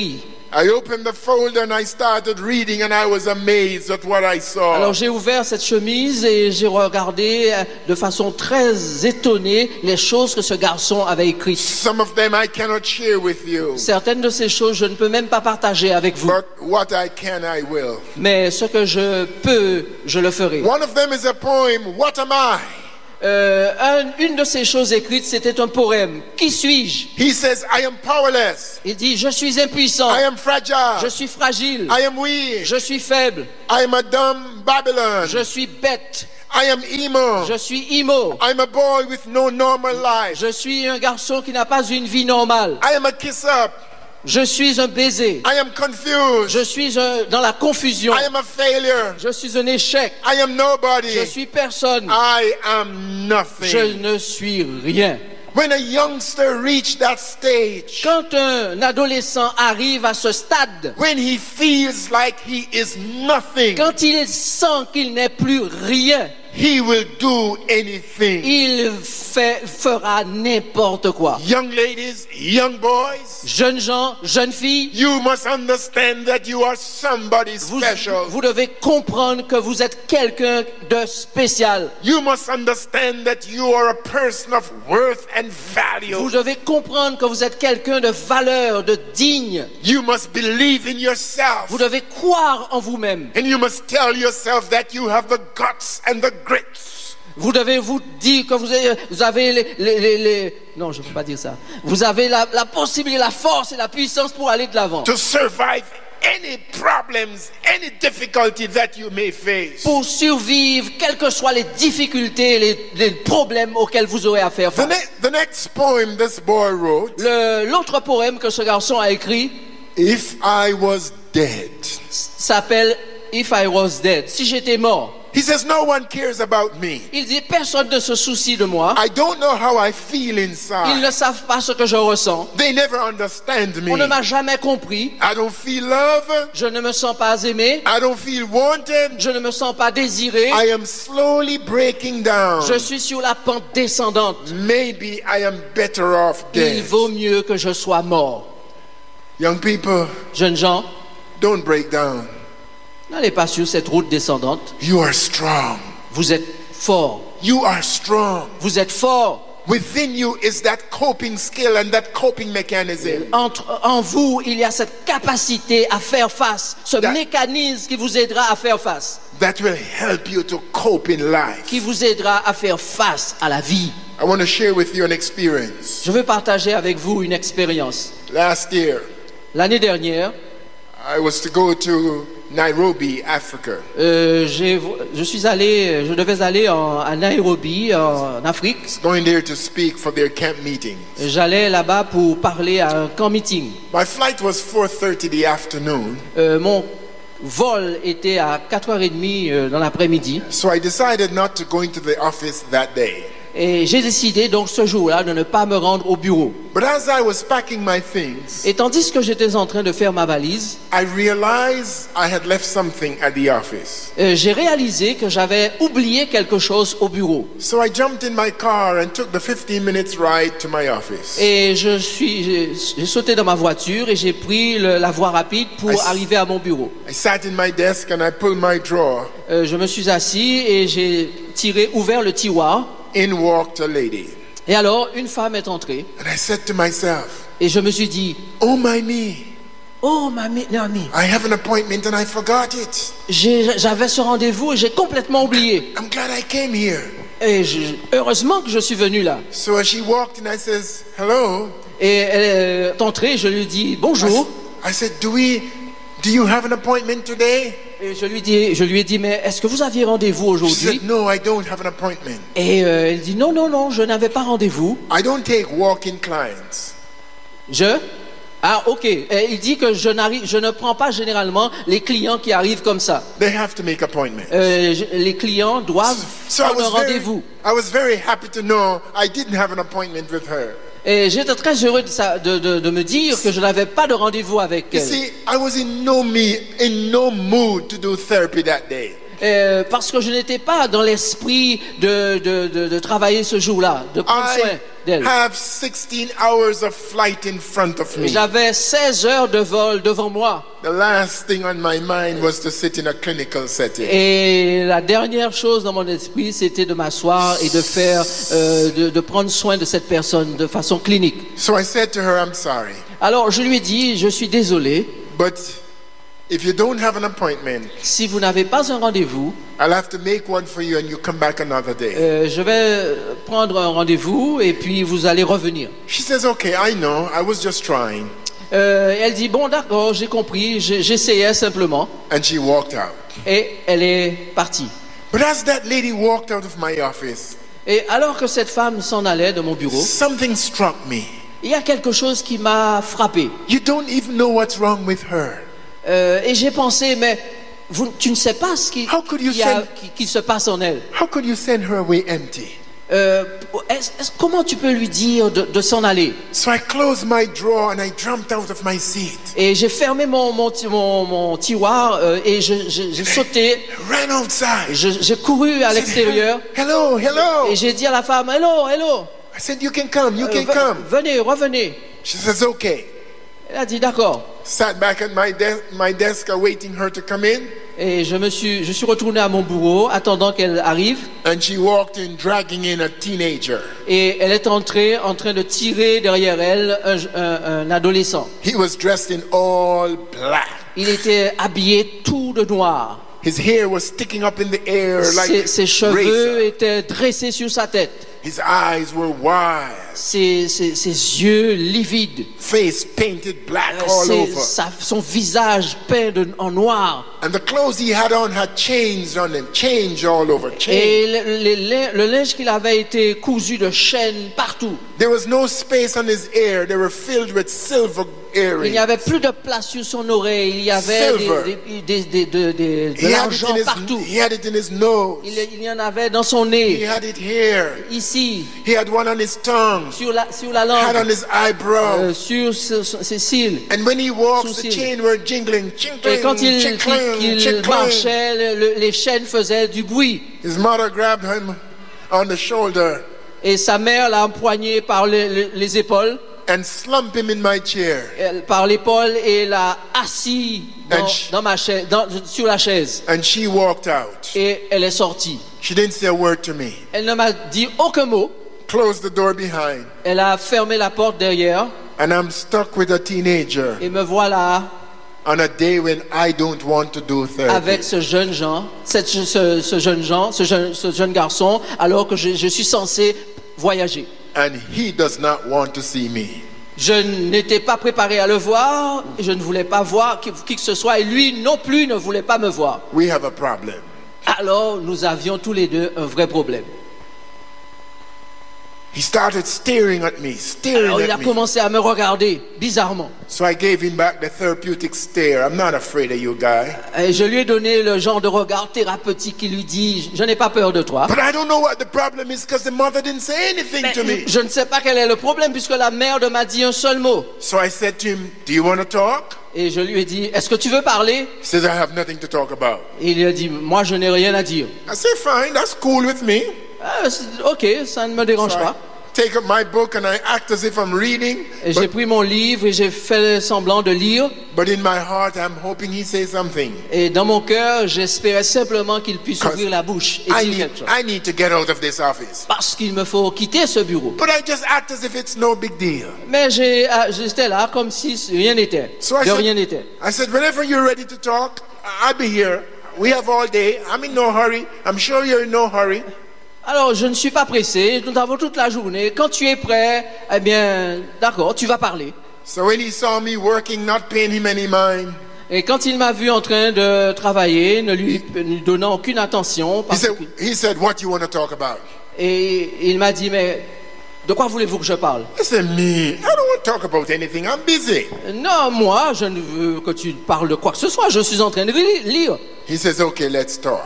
I opened the folder and I started reading and I was amazed at what I saw. Alors j'ai ouvert cette chemise et j'ai regardé euh, de façon très étonnée les choses que ce garçon avait écrites. Some of them I cannot share with you. Certaines de ces choses je ne peux même pas partager avec vous. But what I can, I will. Mais ce que je peux, je le ferai. One of them is a poem, What Am I? Euh, un- une de ces choses écrites, c'était un poème. Qui suis-je? He says, I am powerless. Il dit, je suis impuissant, I am fragile. je suis fragile, I am weak. je suis faible, I am a dumb Babylon. je suis bête, I am emo. je suis immo, I'm a boy with no normal life. je suis un garçon qui n'a pas une vie normale, I am a kiss up. je suis un baiser, I am confused. je suis un- dans la confusion, I am a failure. je suis un échec, I am nobody. je suis personne, I am je nothing. ne suis rien. When a youngster reaches that stage, Quand un adolescent arrive à ce stade, when he feels like he is nothing, quand il sent qu'il n'est plus rien, he will do anything. il fait, fera n'importe quoi. Young ladies, young boys, Jeunes gens, jeunes filles, you must understand that you are somebody vous, special. vous devez comprendre que vous êtes quelqu'un de spécial. You must understand that you are a person of worth and Vous value. devez comprendre que vous êtes quelqu'un de valeur, de digne. You must believe in yourself. Vous devez croire en vous-même. And you must tell yourself that you have the guts and the grit. Vous devez vous dire que vous avez, vous avez les, les, les, les- Non, je ne peux pas dire ça. Vous avez la, la possibilité, la force et la puissance pour aller de l'avant. To survive any problems, any difficulty that you may face. Pour survivre, quelles que soient les difficultés, les, les problèmes auxquels vous aurez à faire The, face. ne- the next poem this boy wrote, Le- L'autre poème que ce garçon a écrit If I Was Dead. s'appelle If I Was Dead. Si j'étais mort. He says, no one cares about me. Il dit personne ne se soucie de moi. I don't know how I feel Ils inside. ne savent pas ce que je ressens. They never understand me. On ne m'a jamais compris. I don't feel love. Je ne me sens pas aimé. I don't feel wanted. Je ne me sens pas désiré. I am slowly breaking down. Je suis sur la pente descendante. Maybe I am better off Il dead. vaut mieux que je sois mort. Young people, Jeunes gens, don't break down. n'allez pas sur cette route descendante. You are strong. Vous êtes fort. You are strong. Vous êtes fort. Within you is that coping skill and that coping mechanism. Entre, en vous, il y a cette capacité à faire face, ce That- mécanisme qui vous aidera à faire face, That will help you to cope in life. qui vous aidera à faire face à la vie. I want to share with you an experience. Je veux partager avec vous une expérience. Last year, L'année dernière, I was to go to Nairobi, Africa. euh, j'ai- je suis allé, je devais aller en- à Nairobi, en Afrique. Going there to speak for their camp meetings. J'allais là-bas pour parler à un camp meeting. My flight was four thirty the afternoon, Euh, mon vol était à quatre heures trente euh, dans l'après-midi. so I decided not to go into the office that day. Et j'ai décidé donc ce jour-là de ne pas me rendre au bureau. But as I was packing my things, Et tandis que j'étais en train de faire ma valise, I realized I had left something at the office. euh, j'ai réalisé que j'avais oublié quelque chose au bureau. So I jumped in my car and took the fifteen minutes ride to my office. Et je suis, j'ai, j'ai sauté dans ma voiture et j'ai pris le- la voie rapide pour I s- arriver à mon bureau. I sat in my desk and I pulled my drawer. Euh, je me suis assis et j'ai tiré, ouvert le tiroir. In walked a lady. Et alors, une femme est entrée And I said to myself, et je me suis dit, oh my me, oh ma mi- amie, I have an appointment and I forgot it. j'ai- j'avais ce rendez-vous et j'ai complètement oublié. I'm glad I came here. Et je- heureusement que je suis venu là. So as she walked in, I says, hello. Et elle est entrée, je lui dis I, bonjour. s- I said, do we, do you have an appointment today? Et je lui dis, je lui ai dit, mais est-ce que vous aviez rendez-vous She aujourd'hui? said, no, I don't have an appointment. Et euh, elle dit, non, non, non, je n'avais pas rendez-vous. I don't take walk-in clients. Je Ah, ok. Et il dit que je, n'arrive, je ne prends pas généralement les clients qui arrivent comme ça. They have to make appointments. Euh, je- les clients doivent So I prendre un was, very, rendez-vous. I was very happy to know I didn't have an appointment with her. Et j'étais très heureux de, ça- de- de- de me dire que je n'avais pas de rendez-vous avec You elle. see, I was in no me in no mood to do therapy that day. euh, parce que je n'étais pas dans l'esprit de, de, de, de travailler ce jour-là, de prendre soin I d'elle. have sixteen hours of flight in front of me. J'avais seize heures de vol devant moi. The last thing on my mind was to sit in a clinical setting. Et la dernière chose dans mon esprit, c'était de m'asseoir et de faire, euh, de, de prendre soin de cette personne de façon clinique. So I said to her, I'm sorry, Alors je lui ai dit, je suis désolé, but if you don't have an appointment, si vous n'avez pas un rendez-vous, I'll have to make one for you and you come back another day. euh, je vais prendre un rendez-vous et puis vous allez revenir. She says, okay, I know, I was just trying. Euh, elle dit, bon d'accord, j'ai compris, j'ai- j'essayais simplement. And she walked out. Et elle est partie. But as that lady walked out of my office, Et alors que cette femme s'en allait de mon bureau, something struck me. il y a quelque chose qui m'a frappé. You don't even know what's wrong with her. Euh, et j'ai pensé, mais vous, tu ne sais pas ce qui, How could you qui, a- send- qui- qui se passe en elle. How could you send her away empty? Euh, est-ce- est-ce- comment tu peux lui dire de, de s'en aller? So I closed my drawer and I jumped out of my seat. Et j'ai fermé mon, mon, ti- mon, mon tiroir euh, et je- je- j'ai sauté, Ran outside. je- j'ai couru à l'extérieur Hello, hello. et j'ai dit à la femme, hello, hello, I said, you can come, you euh, can ve- come. venez, revenez. She says, okay. Elle a dit d'accord. Sat back at my, de- my desk awaiting her to come in. Et je me suis, je suis retourné à mon bureau, attendant qu'elle arrive. And she walked in, dragging in a teenager. Et elle est entrée en train de tirer derrière elle un, un- un adolescent. He was dressed in all black. Il était habillé tout de noir. His hair was sticking up in the air Ses, like ses cheveux razor. étaient dressés sur sa tête. His eyes were wide. Ses, ses- ses yeux livides. Face painted black Euh, all ses- over. sa- son visage peint de- en noir. And the clothes he had on had chains on them, change all over, chains. Et le, le- le- le linge qu'il avait été cousu de chaînes partout. There was no space on his ear. They were filled with silver Il earrings. n'y avait plus de place sur son oreille. Il y avait Silver. des, des- des- des- des- de He had, it l'argent in his, partout. he had it in his nose. Il, il y en avait dans son He nez, had it here. ici, He had one on his tongue. sur la, sur la Had on langue, his eyebrow. euh, sur ce- ce- ses cils. And when he walks, the sourcils. chain were jingling, Et chinkling, quand il, chinkling, qu'il- qu'il chinkling. marchait, le- le- les chaînes faisaient du bruit. His mother grabbed him on the shoulder Et sa mère l'a empoigné par les, les- les épaules, and slumped him in my chair. elle- par l'épaule et l'a assis dans, And she- dans ma chaise, dans- sur la chaise. And she walked out. Et elle est sortie. She didn't say a word to me. Elle ne m'a dit aucun mot. Closed the door behind. Elle a fermé la porte derrière. And I'm stuck with a teenager Et me voilà on a day when I don't want to do therapy. avec ce jeune Jean, cette- ce, ce jeune Jean, ce jeune, ce jeune garçon, alors que je, je suis censé voyager. And he does not want to see me. Je n'étais pas préparé à le voir, et je ne voulais pas voir qui, qui que ce soit, et lui non plus ne voulait pas me voir. We have a problem. Alors nous avions tous les deux un vrai problème. He started staring at me, staring Alors il a at me. commencé à me regarder, bizarrement. So I gave him back the therapeutic stare. I'm not afraid of you, guy. Et je lui ai donné le genre de regard thérapeutique qui lui dit, je n'ai pas peur de toi. But I don't know what the problem is because the mother didn't say anything Mais to me. je ne sais pas quel est le problème puisque la mère ne m'a dit un seul mot. So I said to him, do you want to talk? Et je lui ai dit, est-ce que tu veux parler? He says, I have nothing to talk about. Et il a dit, moi je n'ai rien à dire. I said, fine, that's cool with me. Ah, c'est- ok, ça ne me dérange So I pas. take up my book and I act as if I'm reading. Et j'ai But, pris mon livre et j'ai fait semblant de lire. but in my heart, I'm hoping he says something. Et dans mon cœur, j'espérais simplement qu'il puisse Because ouvrir la bouche et I dire need, quelque chose. I need to get out of this office. Parce qu'il me faut quitter ce bureau. But I just act as if it's no big deal. Mais j'ai- ah, j'étais là comme si rien n'était. So I De said, rien n'était. I said, whenever you're ready to talk, I'll be here. We have all day. I'm in no hurry. I'm sure you're in no hurry. Alors, je ne suis pas pressé. Nous avons toute la journée. Quand tu es prêt, eh bien, d'accord, tu vas parler. So when he saw me working, not paying him any mind, Et quand il m'a vu en train de travailler, ne lui, ne lui donnant aucune attention, he parce said, que- he said, what you want to talk about? et il m'a dit, mais de quoi voulez-vous que je parle? I said, me, I don't want to talk about anything. I'm busy. Non, moi, je ne veux que tu parles de quoi que ce soit. Je suis en train de li- lire. He says, okay, let's talk.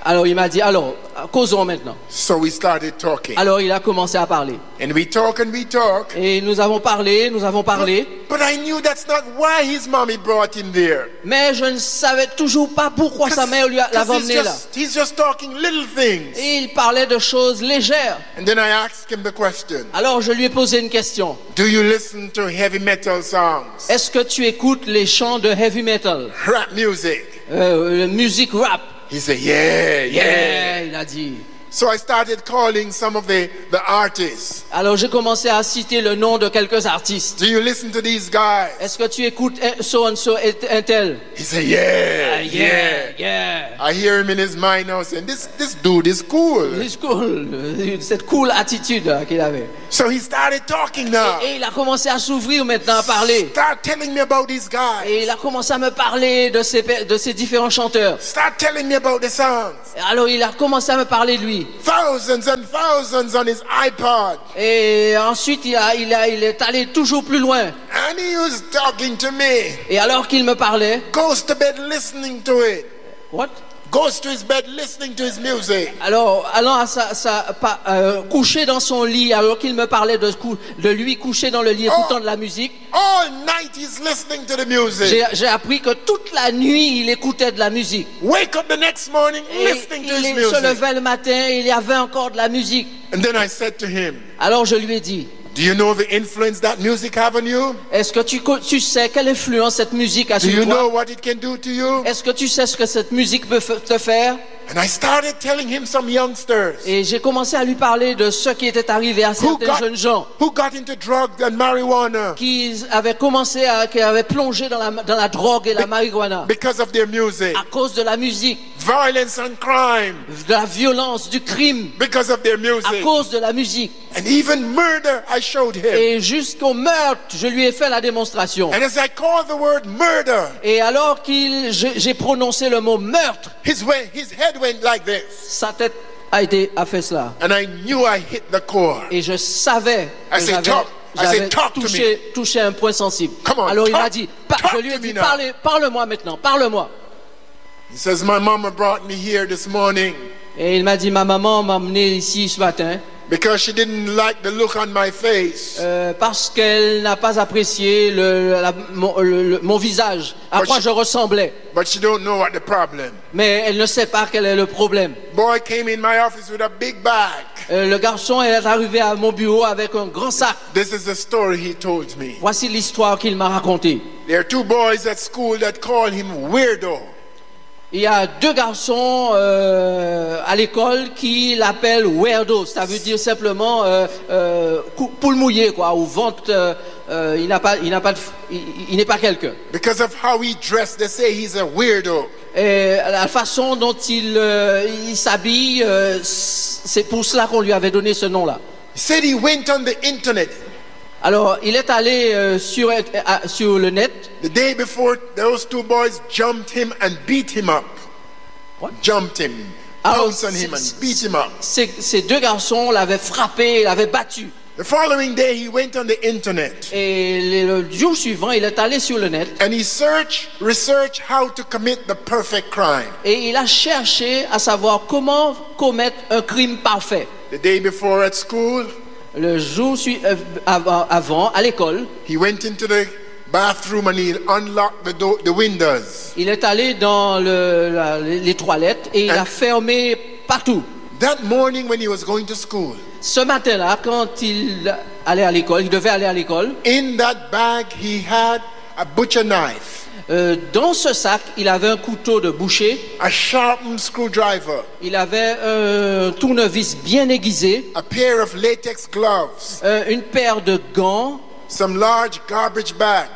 Alors il m'a dit, alors, causons maintenant. So we started talking. Alors il a commencé à parler. And we talk and we talk. Et nous avons parlé, nous avons parlé. But I knew that's not why his mommy brought him there. Mais je ne savais toujours pas pourquoi sa mère lui a- l'avait 'Cause he's emmené là. just, he's just talking little things. Et il parlait de choses légères. And then I asked him the question. Alors je lui ai posé une question. Do you listen to heavy metal songs? Est-ce que tu écoutes les chants de heavy metal, Rap music? euh, musique rap? He said, yeah, yeah. Yeah, il a dit. So I started calling some of the, the artists. Alors j'ai commencé à citer le nom de quelques artistes. Do you listen to these guys? Est-ce que tu écoutes un- so and so et un tel? He said, yeah, Ah, yeah. yeah, yeah. I hear him in his mind now saying, this, this dude is cool. C'est cool, cette cool attitude hein, qu'il avait. So he started talking now. Et il a commencé à s'ouvrir maintenant à parler. Start telling me about these guys. Et il a commencé à me parler de ces, pe- de ces différents chanteurs. Start telling me about the songs. Alors il a commencé à me parler de lui. Thousands and thousands on his iPod. Et ensuite il, a, il, a, il est allé toujours plus loin. And he was talking to me. Et alors qu'il me parlait, Goes to bed listening to it. what? Goes to his bed listening to his music. Alors, allant à sa, sa pas, euh, couché dans son lit, alors qu'il me parlait de, cou- de lui couché dans le lit écoutant de la musique, All night he's listening to the music. j'ai j'ai appris que toute la nuit il écoutait de la musique. Wake up the next morning Et listening to il his est- se music. levait le matin, il y avait encore de la musique. And then I said to him, Alors je lui ai dit, do you know the influence that music have on you? est-ce que tu, co- tu sais quelle influence cette musique a Do sur you know toi? what it can do to you? Est-ce que tu sais ce que cette musique peut f- te faire? And I started telling him some youngsters Et j'ai commencé à lui parler de ce qui était arrivé à who certains got, jeunes gens who got into drugs and marijuana qui avaient commencé à, qui avaient plongé dans la, dans la drogue et la marijuana because of their music. à cause de la musique, Violence and crime de la violence, du crime, because of their à music. cause de la musique. And even murder, I showed him. Et jusqu'au meurtre, je lui ai fait la démonstration. And as I called the word murder, Et alors qu'il, je- j'ai prononcé le mot meurtre, his, way, his head went like this. sa tête a été a fait cela. And I knew I hit the core. Et je savais I que said, j'avais, "Talk." I j'avais said, "Talk to touché, touché un point sensible. Come on, Alors il talk- m'a dit, par- talk je lui ai to me dit, now. Parlez- parle-moi maintenant, parle-moi. He says, my mama brought me here this morning Et il m'a dit, ma maman m'a emmené ici ce matin because she didn't like the look on my face. euh, parce qu'elle n'a pas apprécié le, la- mon, le- le- mon visage, à But quoi she- je ressemblais. But she don't know what the problem. Mais elle ne sait pas quel est le problème. Boy came in my office with a big bag. Euh, le garçon est arrivé à mon bureau avec un grand sac. This is the story he told me. Voici l'histoire qu'il m'a racontée. There are two boys at school that call him weirdo. Il y a deux garçons euh, à l'école qui l'appellent weirdo. Ça veut dire simplement euh, euh, cou- poule mouillée, quoi, ou vente. Euh, euh, il n'a pas, il n'a pas, de, il, il n'est pas quelqu'un. Because of how he dressed, they say he's a weirdo. Et la façon dont il, euh, il s'habille, euh, c'est pour cela qu'on lui avait donné ce nom-là. He said he went on the internet Alors, il est allé euh, sur, euh, sur le net. the day before. Those two boys jumped him and beat him up. What? Jumped him, Alors, pounced on him and c- beat him up. Ces, ces deux garçons l'avaient frappé, l'avaient battu. The following day, he went on the internet Et le jour suivant, il est allé sur le net and he searched, researched how to commit the perfect crime. et il a cherché à savoir comment commettre un crime parfait. The day before at school, Le jour sui- euh, avant, avant, à l'école, he went into the bathroom and he unlocked the, do- the windows. il est allé dans le- la- les toilettes et il Hein? a fermé partout. That morning when he was going to school, Ce matin-là, quand il allait à l'école, il devait aller à l'école, in that bag he had a butcher knife, euh, dans ce sac, il avait un couteau de boucher, a sharpened screwdriver, il avait un tournevis bien aiguisé, a pair of latex gloves, euh, une paire de gants, some large garbage bags,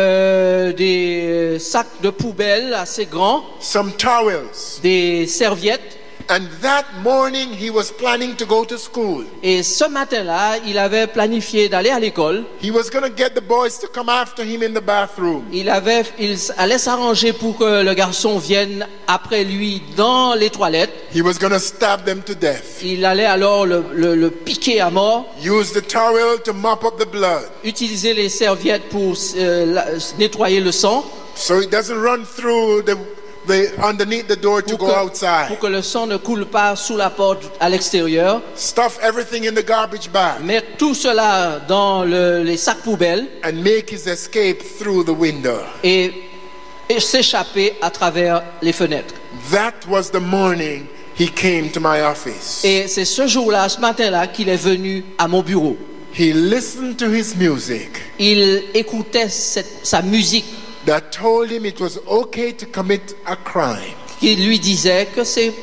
euh, des sacs de poubelle assez grands, some towels. des serviettes. And that morning he was planning to go to school. Et ce matin-là, il avait planifié d'aller à l'école. He was going to get the boys to come after him in the bathroom. Il, avait, il allait s'arranger pour que le garçon vienne après lui dans les toilettes. He was going to stab them to death. Il allait alors le, le- le piquer à mort, Use the towel to mop up the blood utiliser les serviettes pour euh, la- nettoyer le sang, so it doesn't run through the, the underneath the door to pour go que, outside. pour que le sang ne coule pas sous la porte à l'extérieur. Stuff everything in the garbage bag Mettre tout cela dans le- les sacs poubelles and make his escape through the window. et, et s'échapper à travers les fenêtres. That was the morning he came to my office. Et c'est ce jour-là, ce matin-là, qu'il est venu à mon bureau. He listened to his music Il écoutait cette- sa musique that told him it was okay to commit a crime. qui lui disait que c'est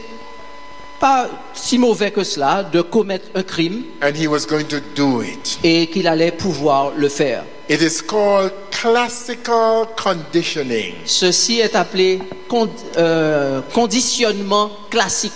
pas si mauvais que cela de commettre un crime And he was going to do it. et qu'il allait pouvoir le faire. It is called classical conditioning. Ceci est appelé con- euh, conditionnement classique.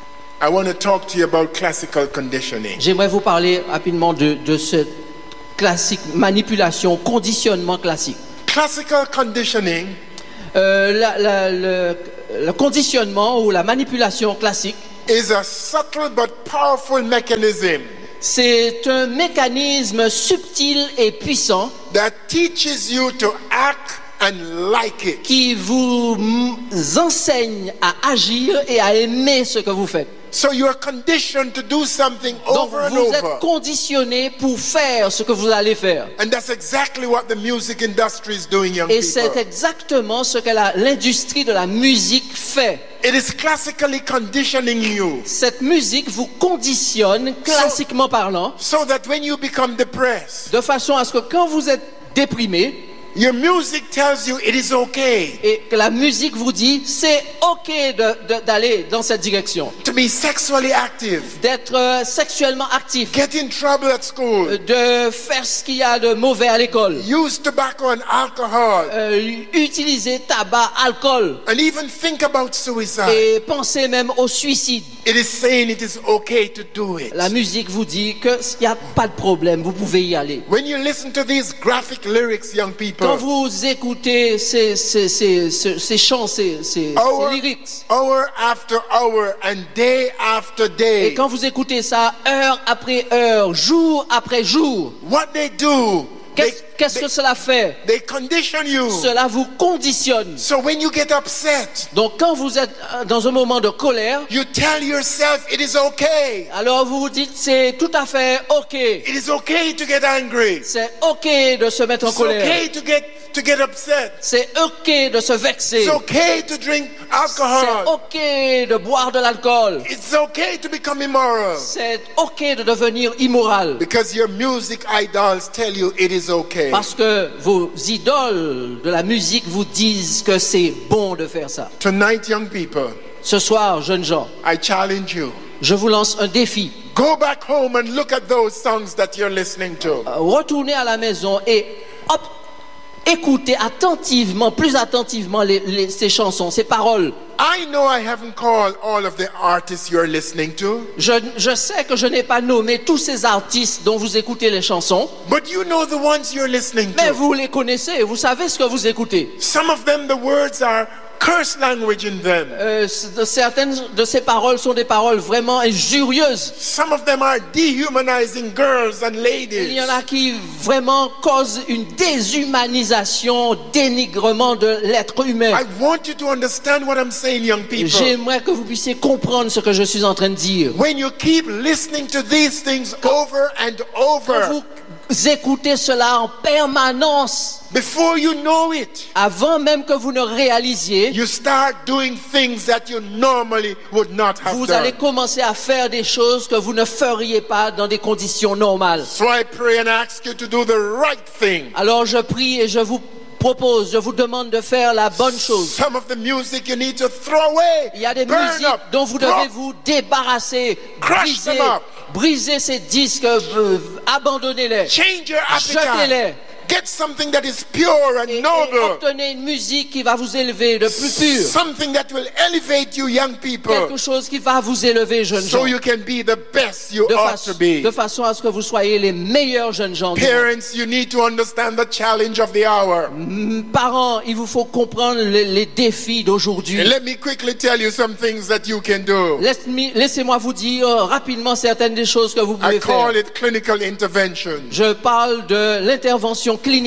I want to talk to you about classical conditioning. J'aimerais vous parler rapidement de, de ce classique, manipulation, conditionnement classique. Classical conditioning Euh, la- la- le, le conditionnement ou la manipulation classique, is a subtle but powerful mechanism c'est un mécanisme subtil et puissant that teaches you to act and like it. qui vous m- enseigne à agir et à aimer ce que vous faites. So you are conditioned to do something Donc over and vous êtes over. conditionné pour faire ce que vous allez faire. And that's exactly what the music industry is doing, young Et c'est people. exactement ce que la- l'industrie de la musique fait. It is classically conditioning you Cette musique vous conditionne, classiquement parlant, so that when you become depressed, de façon à ce que quand vous êtes déprimé, your music tells you it is okay et que la musique vous dit c'est ok de- de- d'aller dans cette direction, to be sexually active, d'être euh, sexuellement actif, get in trouble at school, de faire ce qu'il y a de mauvais à l'école, use tobacco and alcohol, euh, utiliser tabac, alcool and even think about suicide. et penser même au suicide. It is saying it is okay to do it. La musique vous dit qu'il n'y a pas de problème, vous pouvez y aller. When you listen to these graphic lyrics, young people, Quand vous écoutez ces, ces, ces, ces, ces chants, ces, ces, hour, ces lyrics, hour after hour and day after et day, quand vous écoutez ça heure après heure, jour après jour, what they do, they, qu'est-ce qu'est-ce que cela fait? they condition you. Cela vous conditionne. So when you get upset, Donc quand vous êtes euh, dans un moment de colère, you tell yourself it is okay. alors vous vous dites c'est tout à fait ok. It is okay to get angry. C'est ok de se mettre en It's colère. okay to get to get upset. C'est ok de se vexer. It's okay to drink C'est alcohol. ok de boire de l'alcool. It's okay to become immoral. C'est ok de devenir immoral. Because your music idols tell you it is okay. Parce que vos idoles de la musique vous disent que c'est bon de faire ça. Tonight, young people, Ce soir, jeunes gens, I challenge you. je vous lance un défi. Go back home and look at those songs that you're listening to. Euh, Retournez à la maison et hop, écoutez attentivement, plus attentivement les, les- ces chansons, ces paroles. I know I haven't called all of the artists you're listening to, Je, je sais que je n'ai pas nommé tous ces artistes dont vous écoutez les chansons, but you know the ones you're listening mais to. vous les connaissez, vous savez ce que vous écoutez. Some of them, the words are curse language in them. Euh, c- de- certaines de ces paroles sont des paroles vraiment injurieuses. Some of them are dehumanizing girls and Il y en ladies. a qui vraiment causent une déshumanisation, dénigrement de l'être humain. I want you to understand what I'm saying, young people. J'aimerais que vous puissiez comprendre ce que je suis en train de dire. When you keep listening to these things over and Quand over, vous écoutez cela en permanence, before you know it, avant même que vous ne réalisiez, you start doing things that you normally would not have vous allez done. commencer à faire des choses que vous ne feriez pas dans des conditions normales. So I pray and ask you to do the right thing. Alors je prie et je vous propose, je vous demande de faire la bonne chose. Some of the music you need to throw away, Il y a des burn musiques up, dont vous drop. devez vous débarrasser, Crush briser, them up. briser ces disques, euh, abandonnez-les, Change your jetez-les. appetite. Get something that is pure and Et, et noble. obtenez une musique qui va vous élever de plus pur. Something that will elevate you, young people, Quelque chose qui va vous élever, jeunes gens. so you can be the best you De, ought façon- to be. de façon à ce que vous soyez les meilleurs jeunes gens du monde. Parents, you need to understand the challenge of the hour. Mm, Parents, il vous faut comprendre les, les défis d'aujourd'hui. And let me quickly tell you some things that you can do. Laisse- Laissez-moi vous dire euh, rapidement certaines des choses que vous I pouvez faire. call it clinical intervention. Je parle de l'intervention clinique.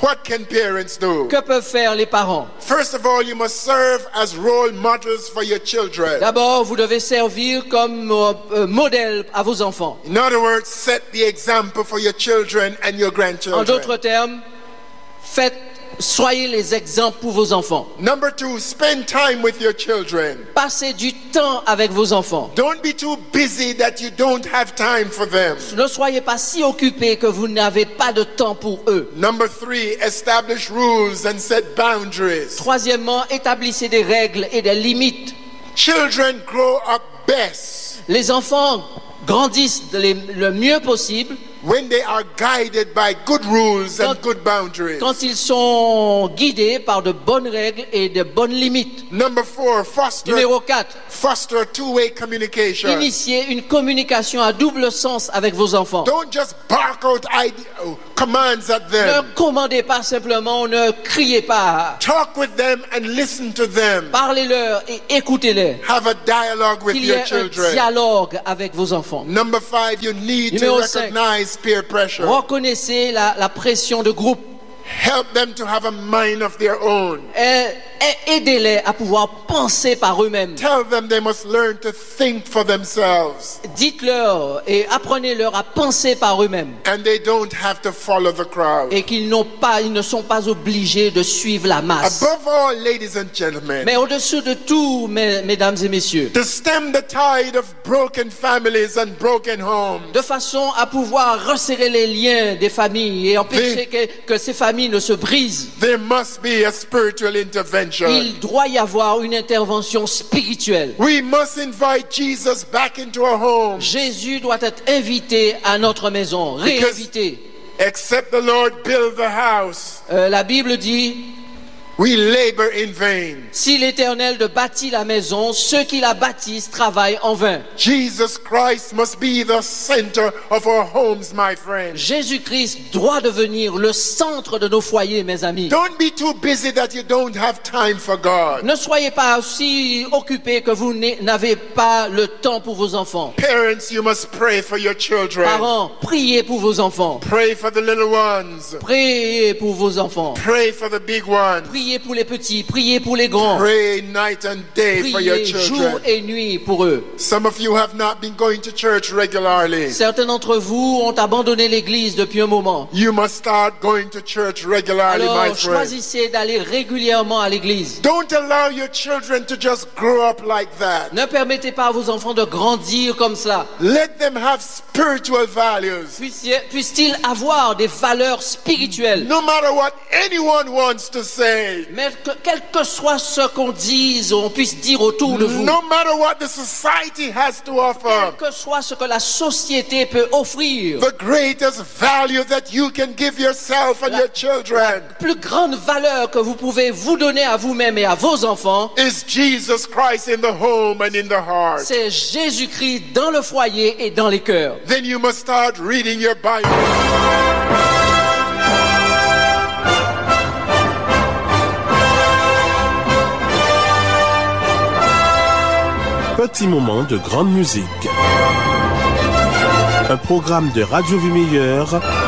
What can parents do? Que peuvent faire les parents? First of all, you must serve as role models for your children. D'abord, vous devez servir comme euh, modèle à vos enfants. In other words, set the example for your children and your En grandchildren. d'autres termes, faites, soyez les exemples pour vos enfants. Number two, spend time with your children. Passez du temps avec vos enfants. Don't be too busy that you don't have time for them. Ne soyez pas si occupés que vous n'avez pas de temps pour eux. Number three, establish rules and set boundaries. Troisièmement, établissez des règles et des limites. Children grow up best Les enfants grandissent le le mieux possible when they are guided by good rules and Quand- good boundaries. quand ils sont guidés par de bonnes règles et de bonnes limites. Number four, foster, Numéro quatre, foster two-way communication. initiez une communication à double sens avec vos enfants. Don't just bark out ide- oh, commands at Ne them. commandez pas simplement, ne criez pas. Talk with them and listen to them. Parlez-leur et écoutez-les. Have a dialogue with Qu'il y your ait un children. dialogue avec vos enfants. Number five, you need to Numéro cinq. recognize peer pressure. Reconnaissez la, la pression de groupe. Help them to have a mind of their own. Et- et aidez-les à pouvoir penser par eux-mêmes. Tell them they must learn to think for themselves. Dites-leur et apprenez-leur à penser par eux-mêmes. And they don't have to follow the crowd. Et qu'ils n'ont pas, ils ne sont pas obligés de suivre la masse. Above all, ladies and gentlemen, Mais au-dessus de tout, mes- mesdames et messieurs, to stem the tide of broken families and broken homes, de façon à pouvoir resserrer les liens des familles et empêcher que, que ces familles ne se brisent, there must be a spiritual intervention. il doit y avoir une intervention spirituelle. We must invite Jesus back into our homes. Jésus doit être invité à notre maison, réinvité. Except the Lord build the house, Euh, la Bible dit, we labor in vain. si l'Éternel de bâtit la maison, ceux qui la bâtissent travaillent en vain. Jesus Christ must be the center of our homes, my friends. Jésus-Christ doit devenir le centre de nos foyers, mes amis. Don't be too busy that you don't have time for God. Ne soyez pas aussi occupés que vous n'ai- n'avez pas le temps pour vos enfants. Parents, you must pray for your children. Parents, priez pour vos enfants. Pray for the little ones. Priez pour vos enfants. Pray for the big ones. Priez pour les petits. Priez pour les grands. Pray night and day for your Priez jour children. et nuit pour eux. Some of you have not been going to church regularly. Certains d'entre vous ont abandonné l'église depuis un moment. You must start going to church regularly, my Alors friend. choisissez d'aller régulièrement à l'église. Don't allow your children to just grow up like that. Ne permettez pas à vos enfants de grandir comme cela. Let them have spiritual values. Puissent- Puissent-ils avoir des valeurs spirituelles. No matter what anyone wants to say, Mais que, quel que soit ce qu'on dise, on puisse dire autour de vous. no matter what the society has to offer, Quel que soit ce que la société peut offrir. the greatest value that you can give yourself and your children Plus grande valeur que vous pouvez vous donner à vous-même et à vos enfants, is Jesus Christ in the home and in the heart. c'est Jésus-Christ dans le foyer et dans les cœurs. Then you must start reading your Bible. Petit moment de grande musique. Un programme de Radio Vie Meilleure